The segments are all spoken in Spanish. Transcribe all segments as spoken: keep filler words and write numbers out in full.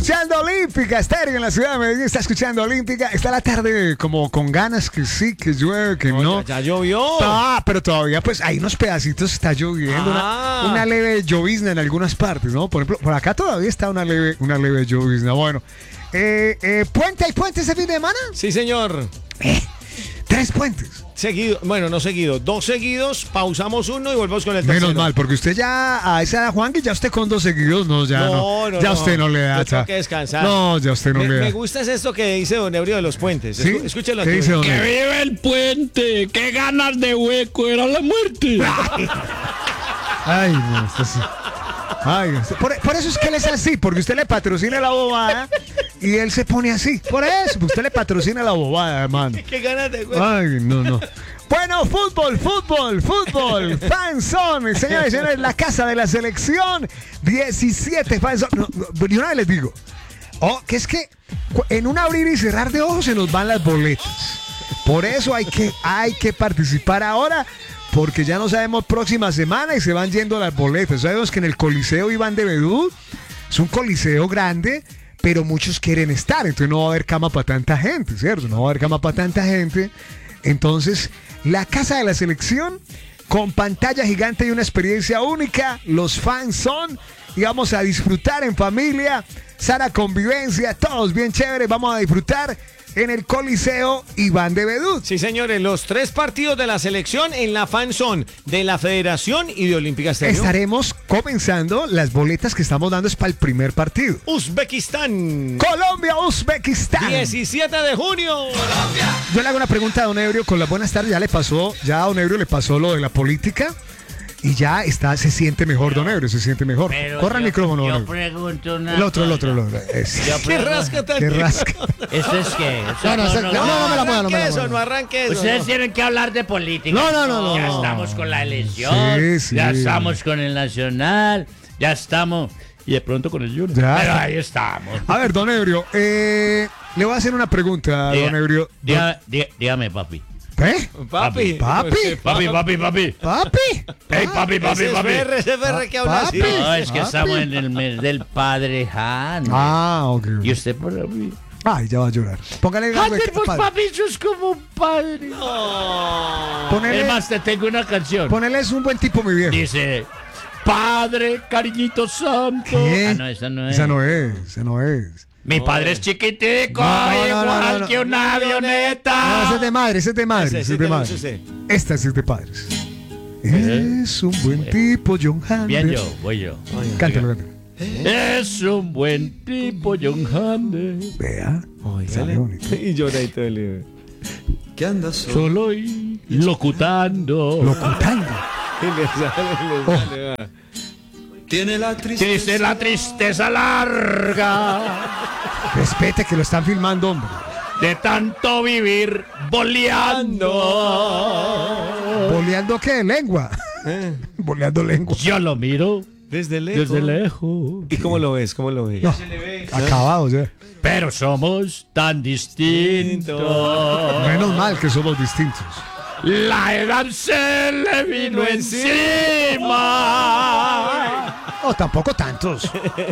escuchando Olímpica Estéreo en la ciudad de Medellín. Está escuchando Olímpica. Está la tarde como con ganas que sí, que llueve, que no. no. Ya, ya llovió. Ah, pero todavía pues hay unos pedacitos está lloviendo. Ah. Una, una leve llovizna en algunas partes, ¿no? Por ejemplo, por acá todavía está una leve, una leve llovizna. Bueno, eh, eh, ¿puente? ¿Hay puente ese fin de semana? Sí, señor. Eh, tres puentes. Seguido, bueno, no seguido, dos seguidos, pausamos uno y volvemos con el tercero. Menos mal, porque usted ya a esa edad, Juan, que ya usted con dos seguidos, no, ya no. No, no, ya no. usted no le da. Yo tengo que descansar. No, ya usted no me, le da. me gusta es esto que dice Don Ebrio de los puentes. ¿Sí? Escu- Escúchelo ¿Qué aquí. dice Don ¡Que Ebrio? vive el puente! ¡Qué ganas de hueco! ¡Era la muerte! Ay, no, esto sí. Ay, esto- por, por eso es que él es así, porque usted le patrocina la bobada y él se pone así. Por eso, usted le patrocina la bobada, hermano. Qué ganas de güey. Ay, no, no. Bueno, fútbol, fútbol, fútbol. Fanzone, señores y señores, la casa de la selección. diecisiete fanzone. No, no, y una vez les digo, oh, que es que cu- en un abrir y cerrar de ojos se nos van las boletas. Por eso hay que, hay que participar ahora, porque ya no sabemos próxima semana y se van yendo las boletas. Sabemos que en el Coliseo Iván de Bedú es un coliseo grande, pero muchos quieren estar, entonces no va a haber cama para tanta gente, ¿cierto? No va a haber cama para tanta gente. Entonces, la casa de la selección con pantalla gigante y una experiencia única. Los fans son y vamos a disfrutar en familia, sana convivencia, todos bien chéveres. Vamos a disfrutar en el Coliseo Iván de Bedú. Sí, señores, los tres partidos de la selección en la fanzone de la Federación y de Olímpica Estéreo. Estaremos comenzando. Las boletas que estamos dando es para el primer partido. Uzbekistán. Colombia, Uzbekistán. diecisiete de junio. Yo le hago una pregunta a Don Ebrio con las buenas tardes. Ya le pasó, ya a Don Ebrio le pasó lo de la política y ya está, se siente mejor, Don Ebrio, se siente mejor. Pero Corra el yo- micrófono, Yo Don Ebrio. pregunto una El otro, el cosa. otro, el otro. Es- Yo Qué pregunto- rasca tan Qué rasca. ¿Eso es qué? ¿Eso No, no, es no, porno? no, no me la mueva, no me la arranque eso, mueva. no arranque eso. Ustedes no. tienen que hablar de política. No, no, no, no, Ya no. estamos con la elección. Sí, sí. Ya estamos con el Nacional. Ya estamos. Y de pronto con el Junior. Ya. Pero ahí estamos. A ver, Don Ebrio, eh, le voy a hacer una pregunta, Diga- Don Ebrio. Don- diga- diga- dígame, papi. ¿Eh? Papi. Papi. Papi, papi, papi. ¿Papi? Hey, papi, papi, Ese es papi. F R, ese F R que habla así. Papi. No, es que Papi. estamos en el mes del padre Han. Ah, ok. Y usted por mí. Ay, ya va a llorar. Póngale algo de Ander, pues padre. papi, sos como un padre. Ponele, Es más, te tengo una canción. ponele es un buen tipo, mi viejo. Dice, Padre, cariñito santo. ¿Qué? Ah, no, esa no es. Esa no es, esa no es. Mi padre es chiquitico, No, no, igual no, no, no. que una avioneta. No, ese es de madre, ese es de madre, Ese, ese es ese, de madre. ese, ese. Esta sí es de padres. Es un buen tipo, John Hander. Bien yo, voy yo. Cántalo, cántalo. Es un buen tipo, John Hander. Vea. Ay, Sale sale. bonito. Y llora y todo el libro. ¿Qué andas solo? Solo y locutando. Locutando. Y le sale, le sale, va. Tiene la tristeza. Triste la tristeza larga Respete que lo están filmando, hombre. de tanto vivir boleando. ¿Boleando qué? Lengua. Boleando lengua. Yo lo miro Desde lejos. desde lejos. ¿Y cómo lo ves? ¿Cómo lo ves? No, acabado ya. Pero somos tan distintos. Menos mal que somos distintos. La edad se le vino encima. No, tampoco tantos.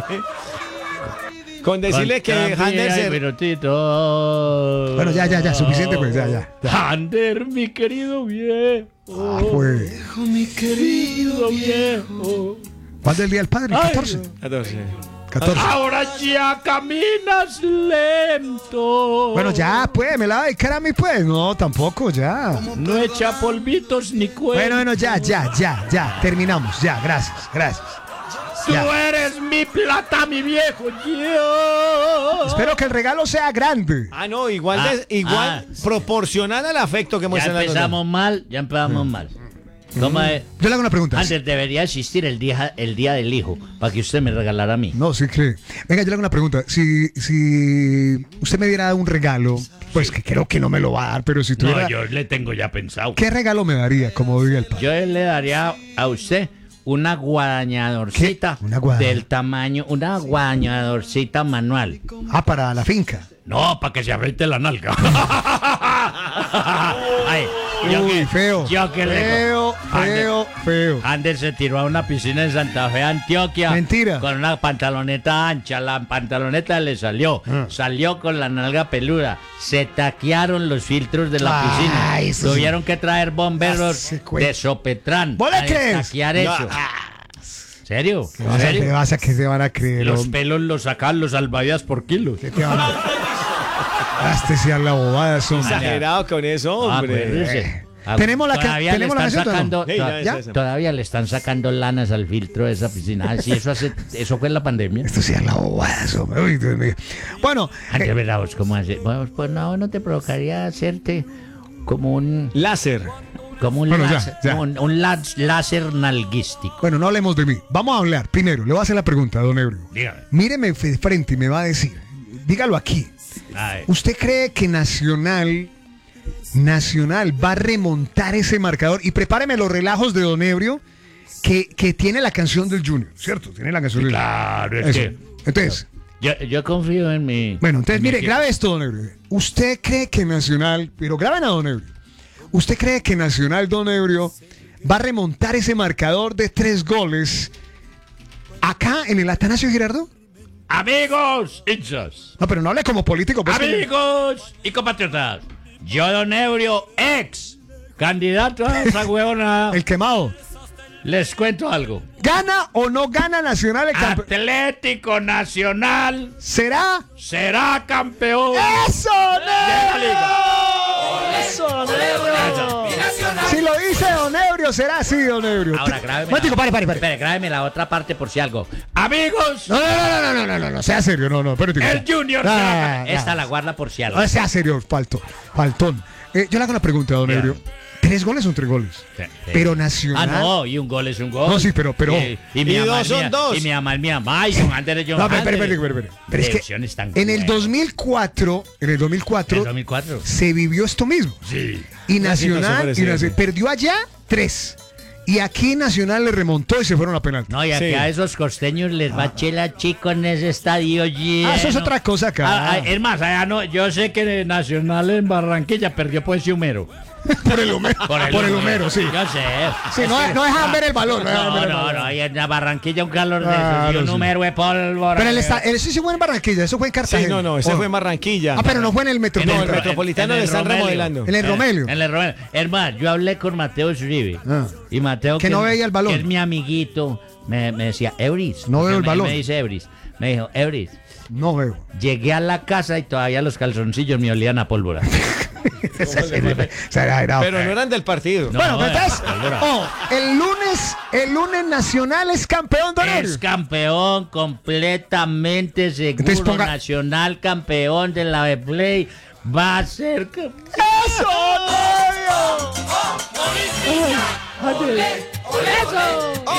Con decirle que Hander se... minutito. Bueno, ya, ya, ya, suficiente, pues, ya, ya. ya. Hander, mi querido viejo. Ah, pues. Mi querido. Querido viejo. ¿Cuándo es el día del padre? ¿El Ay, catorce? catorce. catorce. Ahora ya caminas lento. Bueno, ya, pues, me la va a dedicar a mí, pues. No, tampoco, ya. No echa polvitos ni cuentos. Bueno, bueno, ya, ya, ya, ya. Terminamos, ya, gracias, gracias. Tú ya. eres mi plata, mi viejo. Yo. Espero que el regalo sea grande. Ah, no, igual, Ah, de- igual ah. proporcional al afecto que Ya muestran las dos. empezamos mal, ya empezamos mal. ¿Cómo es? Yo le hago una pregunta. Antes debería existir el día, el día del hijo para que usted me regalara a mí. No, sí que. Venga, yo le hago una pregunta. Si, si usted me diera un regalo, pues que creo que no me lo va a dar, pero si tuviera. No, yo le tengo ya pensado. ¿Qué regalo me daría, como diría el padre? Yo le daría a usted una guadañadorcita ¿Qué? Una guadaña- del tamaño, una guadañadorcita manual. Ah, para la finca. No, para que se afeite la nalga. Ay, Yo Uy, que- feo. yo que le- Feo, feo, feo. Ander se tiró a una piscina en Santa Fe, Antioquia. Mentira. Con una pantaloneta ancha. La pantaloneta le salió. Ah. Salió con la nalga peluda. Se taquearon los filtros de la Ay, piscina. eso sí. Tuvieron que traer bomberos Ese cuento. de Sopetrán. ¿Vos le a crees? taquear eso. ¿Serio? ¿Qué ¿En serio? vas a que se van a creer? Los hombre? pelos los sacan los salvavidas por kilo. ¿Qué te van a Hazte sea la bobada, hombre. Exagerado con eso, Ah, hombre. pues, ese. Ah, ¿Tenemos la ca- todavía tenemos le la están canción o no? sacando, Sí, to- ya, ¿Ya? esa. Todavía le están sacando lanas al filtro de esa piscina. Ah, sí, eso hace, eso fue en la pandemia. Esto sea la bobada, hombre. Uy, Dios mío. Bueno, Antes, eh, ¿verdad? ¿Vos cómo hacer? Pues, pues no, no te provocaría hacerte como un, Láser. como un, Bueno, ya, láser, ya. un, un las- láser nalguístico. bueno, no hablemos de mí. Vamos a hablar. Primero, le voy a hacer la pregunta, don Ebrio. Dígame. Míreme de frente y me va a decir, dígalo aquí. Ay, ¿Usted cree que Nacional, Nacional va a remontar ese marcador? Y prepáreme los relajos de Don Ebrio, que, que tiene la canción del Junior, ¿cierto? Tiene la canción del claro, es Eso. que Entonces, yo, yo confío en mi. bueno, entonces en mi mire, equipo. grabe esto, Don Ebrio. ¿Usted cree que Nacional, pero graben a Don Ebrio, ¿usted cree que Nacional, Don Ebrio, va a remontar ese marcador de tres goles acá en el Atanasio Girardot? Amigos, hinchas. No, pero no hable como político. Pues, Amigos y compatriotas. Yo, Don Ebrio, ex candidato a esa huevona, el quemado. les cuento algo. ¿Gana o no gana Nacional el campeón? Atlético Nacional ¿Será? será campeón. ¡Eso, la Nebrio! ¡Eso, Don Ebrio! Si lo dice Don Ebrio, será así, Don Ebrio. Ahora, grábeme. Momentico, la- pare, pare, pare. Espere, grábeme la otra parte por si algo. Amigos, No, no, no, no, no, no, no, no, sea serio, no, no, espérate. el Junior Ah, será ah, Esta ah. la guarda por si algo. No, sea serio, faltó, faltón. Eh, yo le hago una pregunta, Don Ya. Ebrio. ¿Tres goles son tres goles? Sí, sí. Pero Ah, Nacional... no, y un gol es un gol. No, sí, pero- pero- Y, y mi Y mamá dos es son mía- dos. Y mi mamá es mi mamá. Y John Ander es John No, pero, Ander. espere, espere, espere, espere. Pero es que Elecciones tan en el crueles. dos mil cuatro, en el dos mil cuatro, En dos mil cuatro. se vivió esto mismo. Sí. Y Una Nacional, situación y parecida, Nacional sí. perdió allá tres. Y aquí Nacional le remontó y se fueron a penalti. No, y aquí Sí. a esos costeños les va chela chico en ese estadio lleno. Ah, eso es otra cosa acá. Ah, ah, es más, allá no, yo sé que Nacional en Barranquilla perdió por ese humero. Por el Homero. Por el, Homero, sí. Yo sé. Sí, no, Es que- no dejan ver el balón. No, dejan No, ver el no, balón. no, y en la Barranquilla un calor de Claro, esos y un sí. número de pólvora. Pero él está, eso sí fue en Barranquilla, eso fue en Cartagena. Sí, no, no, ese Oh. fue en Barranquilla. Ah, pero no fue en el En el Metropolitano. Metropolitano en le el están Romelio. remodelando. En el Romelio. En el Romelio. Hermano, yo hablé con Mateo Uribe. Ah. Y Mateo. Que no veía el balón. Que es mi amiguito. Me, me decía, Euris. No veo el me- balón. Me dice Euris. Me dijo, Euris. No veo. Llegué a la casa y todavía los calzoncillos me olían a pólvora. Exagerado. Pero no eran del partido. No, Bueno, pero era entonces, pólvora. oh, el lunes, el lunes Nacional es campeón, Don Ebrio. Es campeón completamente seguro. Entonces ponga- Nacional campeón de la B-Play. Va a ser campeón. ¡Eso, Don Ebrio! ¡Eso!